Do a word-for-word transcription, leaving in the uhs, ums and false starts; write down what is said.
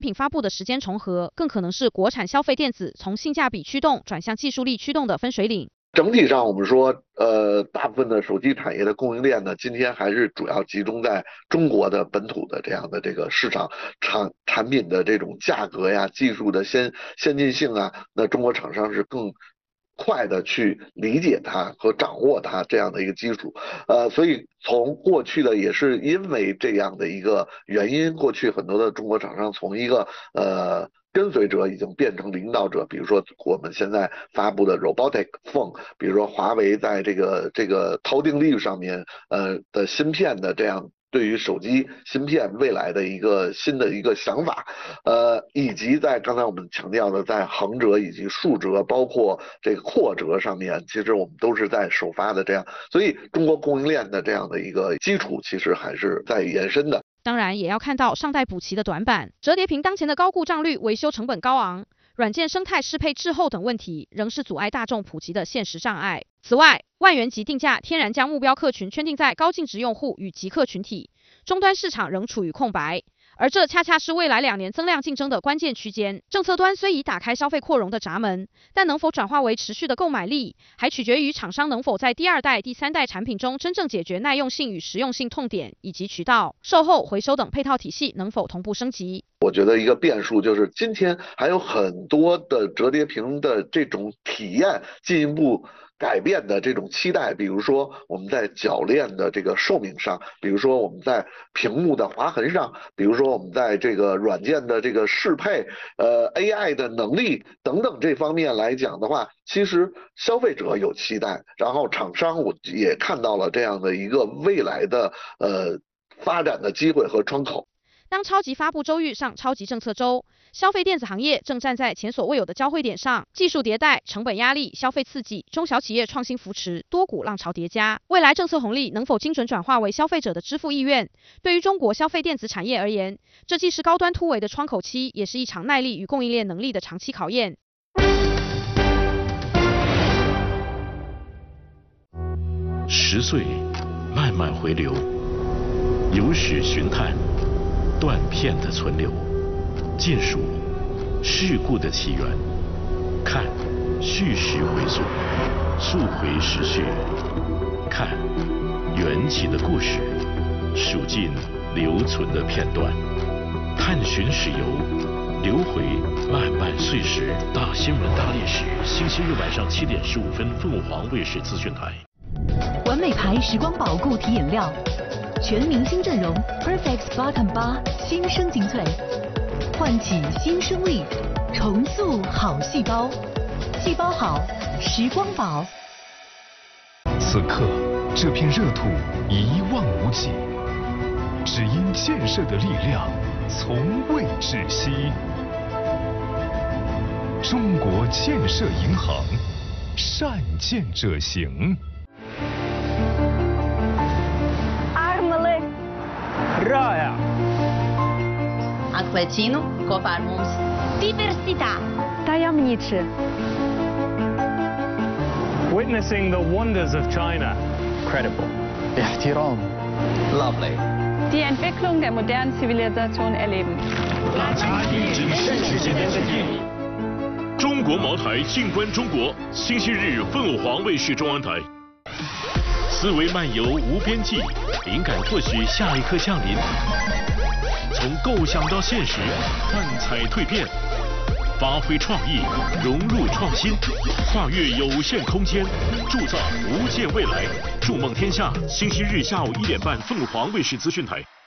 品发布的时间重合，更可能是国产消费电子从性价比驱动转向技术力驱动的分水岭。 整体上，我们说，呃，大部分的手机产业的供应链呢，今天还是主要集中在中国的本土的这样的这个市场产产品的这种价格呀、技术的先先进性啊，那中国厂商是更快的去理解它和掌握它这样的一个基础，呃，所以从过去的也是因为这样的一个原因，过去很多的中国厂商从一个呃。跟随者已经变成领导者，比如说我们现在发布的 Robotic Phone， 比如说华为在这个这个头顶力上面呃的芯片的这样对于手机芯片未来的一个新的一个想法，呃，以及在刚才我们强调的在横折以及竖折，包括这个扩折上面，其实我们都是在首发的这样，所以中国供应链的这样的一个基础，其实还是在延伸的。 当然也要看到上代补齐的短板，折叠屏当前的高故障率、维修成本高昂、软件生态适配滞后等问题，仍是阻碍大众普及的现实障碍。此外，万元级定价天然将目标客群圈定在高净值用户与极客群体，终端市场仍处于空白。而这恰恰是未来两年增量竞争的关键区间。政策端虽已打开消费扩容的闸门，但能否转化为持续的购买力，还取决于厂商能否在第二代、第三代产品中真正解决耐用性与实用性痛点，以及渠道、售后、回收等配套体系能否同步升级。 我觉得一个变数就是今天还有很多的折叠屏的这种体验进一步改变的这种期待，比如说我们在铰链的这个寿命上，比如说我们在屏幕的划痕上，比如说我们在这个软件的这个适配，呃 A I 的能力等等这方面来讲的话，其实消费者有期待，然后厂商我也看到了这样的一个未来的呃发展的机会和窗口。 当超级发布周遇上超级政策周，消费电子行业正站在前所未有的交汇点上，技术迭代、成本压力、消费刺激、中小企业创新扶持，多股浪潮叠加。未来政策红利能否精准转化为消费者的支付意愿？对于中国消费电子产业而言，这既是高端突围的窗口期，也是一场耐力与供应链能力的长期考验。 十岁慢慢回流，由史寻探。断片的存留，尽数事故的起源，看叙事回溯，溯回时序，看缘起的故事，数尽留存的片段，探寻史游，流回漫漫岁时。大新闻大历史，星期日晚上七点十五分，凤凰卫视资讯台。 完美牌时光宝固体饮料。全明星阵容 ，Perfect Bottom 八新生精粹，唤起新生力，重塑好细胞，细胞好，时光宝。 此刻，这片热土一望无际，只因建设的力量从未止息。中国建设银行，善建者行。 رائع. Acquacino, Cofarmums. Diversità. Tajemniczy. Witnessing the wonders of China. Credible. احترام. Lovely. Die Entwicklung der modernen Zivilisation erleben. 大家一直是之间的距离。中国茅台，静观中国。星期日，凤凰卫视中央台。思维漫游无边际，灵感或许下一刻降临。从构想到现实，幻彩蜕变，发挥创意，融入创新，跨越有限空间，铸造无限未来。筑梦天下，星期日下午一点半，凤凰卫视资讯台。